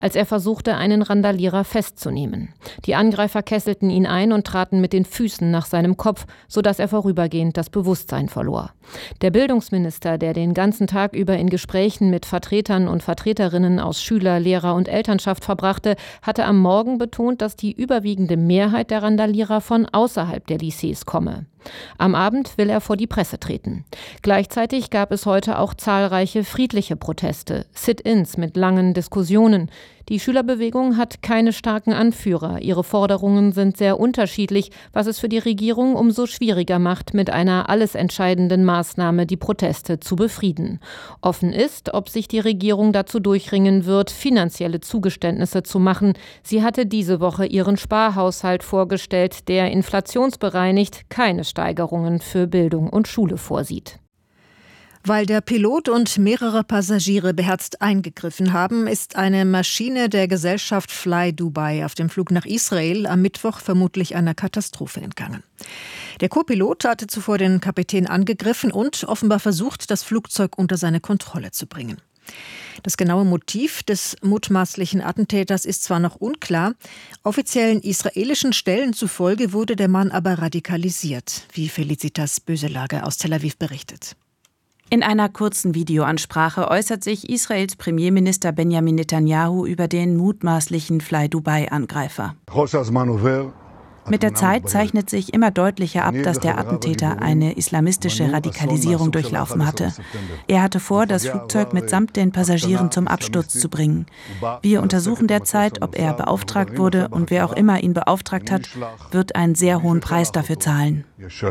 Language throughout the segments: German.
als er versuchte, einen Randalierer festzunehmen. Die Angreifer kesselten ihn ein und traten mit den Füßen nach seinem Kopf, sodass er vorübergehend das Bewusstsein verlor. Der Bildungsminister, der den ganzen Tag über in Gesprächen mit Vertretern und Vertreterinnen aus Schüler-, Lehrer- und Elternschaft verbrachte, hatte am Morgen betont, dass die überwiegende Mehrheit der Randalierer von außerhalb der Lycées komme. Am Abend will er vor die Presse treten. Gleichzeitig gab es heute auch zahlreiche friedliche Proteste, Sit-ins mit langen Diskussionen. Die Schülerbewegung hat keine starken Anführer. Ihre Forderungen sind sehr unterschiedlich, was es für die Regierung umso schwieriger macht, mit einer alles entscheidenden Maßnahme die Proteste zu befrieden. Offen ist, ob sich die Regierung dazu durchringen wird, finanzielle Zugeständnisse zu machen. Sie hatte diese Woche ihren Sparhaushalt vorgestellt, der inflationsbereinigt keine Steigerungen für Bildung und Schule vorsieht. Weil der Pilot und mehrere Passagiere beherzt eingegriffen haben, ist eine Maschine der Gesellschaft Fly Dubai auf dem Flug nach Israel am Mittwoch vermutlich einer Katastrophe entgangen. Der Co-Pilot hatte zuvor den Kapitän angegriffen und offenbar versucht, das Flugzeug unter seine Kontrolle zu bringen. Das genaue Motiv des mutmaßlichen Attentäters ist zwar noch unklar, offiziellen israelischen Stellen zufolge wurde der Mann aber radikalisiert, wie Felicitas Böselager aus Tel Aviv berichtet. In einer kurzen Videoansprache äußert sich Israels Premierminister Benjamin Netanyahu über den mutmaßlichen Fly Dubai-Angreifer. Mit der Zeit zeichnet sich immer deutlicher ab, dass der Attentäter eine islamistische Radikalisierung durchlaufen hatte. Er hatte vor, das Flugzeug mitsamt den Passagieren zum Absturz zu bringen. Wir untersuchen derzeit, ob er beauftragt wurde, und wer auch immer ihn beauftragt hat, wird einen sehr hohen Preis dafür zahlen.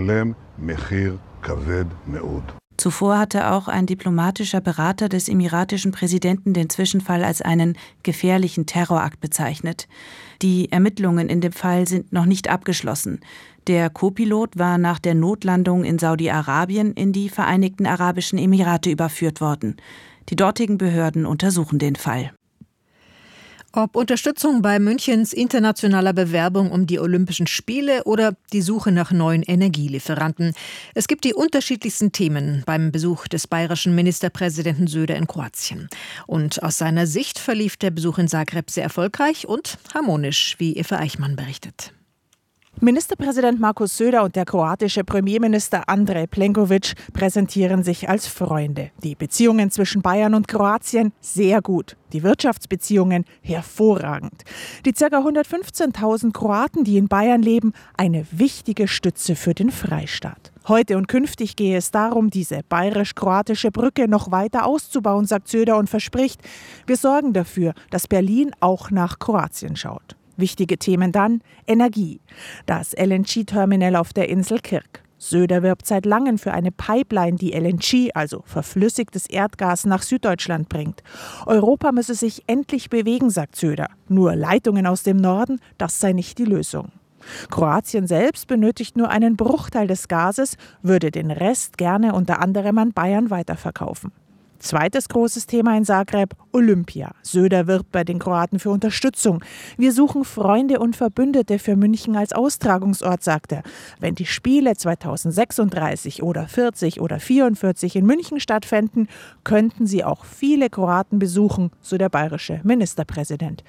Zuvor hatte auch ein diplomatischer Berater des emiratischen Präsidenten den Zwischenfall als einen gefährlichen Terrorakt bezeichnet. Die Ermittlungen in dem Fall sind noch nicht abgeschlossen. Der Co-Pilot war nach der Notlandung in Saudi-Arabien in die Vereinigten Arabischen Emirate überführt worden. Die dortigen Behörden untersuchen den Fall. Ob Unterstützung bei Münchens internationaler Bewerbung um die Olympischen Spiele oder die Suche nach neuen Energielieferanten. Es gibt die unterschiedlichsten Themen beim Besuch des bayerischen Ministerpräsidenten Söder in Kroatien. Und aus seiner Sicht verlief der Besuch in Zagreb sehr erfolgreich und harmonisch, wie Eva Eichmann berichtet. Ministerpräsident Markus Söder und der kroatische Premierminister Andrej Plenković präsentieren sich als Freunde. Die Beziehungen zwischen Bayern und Kroatien sehr gut. Die Wirtschaftsbeziehungen hervorragend. Die ca. 115.000 Kroaten, die in Bayern leben, eine wichtige Stütze für den Freistaat. Heute und künftig gehe es darum, diese bayerisch-kroatische Brücke noch weiter auszubauen, sagt Söder und verspricht, wir sorgen dafür, dass Berlin auch nach Kroatien schaut. Wichtige Themen dann Energie. Das LNG-Terminal auf der Insel Kirk. Söder wirbt seit langem für eine Pipeline, die LNG, also verflüssigtes Erdgas, nach Süddeutschland bringt. Europa müsse sich endlich bewegen, sagt Söder. Nur Leitungen aus dem Norden, das sei nicht die Lösung. Kroatien selbst benötigt nur einen Bruchteil des Gases, würde den Rest gerne unter anderem an Bayern weiterverkaufen. Zweites großes Thema in Zagreb, Olympia. Söder wirbt bei den Kroaten für Unterstützung. Wir suchen Freunde und Verbündete für München als Austragungsort, sagt er. Wenn die Spiele 2036 oder 40 oder 44 in München stattfänden, könnten sie auch viele Kroaten besuchen, so der bayerische Ministerpräsident.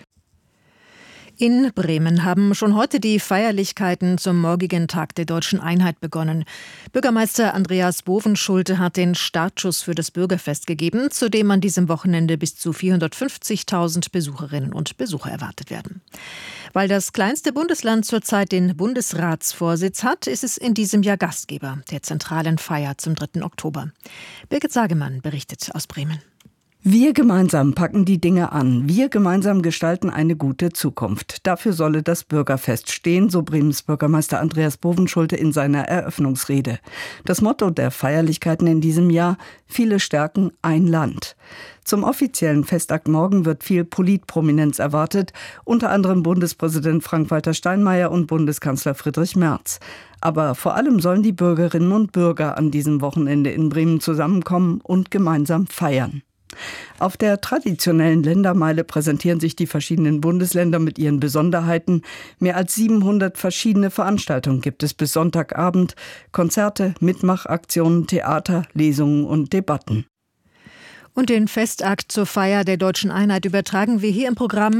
In Bremen haben schon heute die Feierlichkeiten zum morgigen Tag der Deutschen Einheit begonnen. Bürgermeister Andreas Bovenschulte hat den Startschuss für das Bürgerfest gegeben, zu dem an diesem Wochenende bis zu 450.000 Besucherinnen und Besucher erwartet werden. Weil das kleinste Bundesland zurzeit den Bundesratsvorsitz hat, ist es in diesem Jahr Gastgeber der zentralen Feier zum 3. Oktober. Birgit Sagemann berichtet aus Bremen. Wir gemeinsam packen die Dinge an. Wir gemeinsam gestalten eine gute Zukunft. Dafür solle das Bürgerfest stehen, so Bremens Bürgermeister Andreas Bovenschulte in seiner Eröffnungsrede. Das Motto der Feierlichkeiten in diesem Jahr: viele stärken, ein Land. Zum offiziellen Festakt morgen wird viel Politprominenz erwartet, unter anderem Bundespräsident Frank-Walter Steinmeier und Bundeskanzler Friedrich Merz. Aber vor allem sollen die Bürgerinnen und Bürger an diesem Wochenende in Bremen zusammenkommen und gemeinsam feiern. Auf der traditionellen Ländermeile präsentieren sich die verschiedenen Bundesländer mit ihren Besonderheiten. Mehr als 700 verschiedene Veranstaltungen gibt es bis Sonntagabend. Konzerte, Mitmachaktionen, Theater, Lesungen und Debatten. Und den Festakt zur Feier der deutschen Einheit übertragen wir hier im Programm